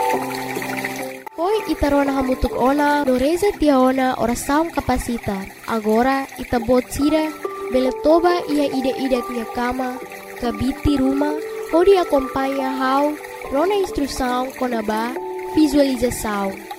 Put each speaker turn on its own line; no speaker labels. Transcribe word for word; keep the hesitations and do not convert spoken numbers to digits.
Hoy itarona hamutuk ona, no reza tiaona oração kapasita. Agora itabot sira, beletoba ia ida-ida tia kama, kabiti ruma, pode acompanha how, rona instrução konaba, visualização.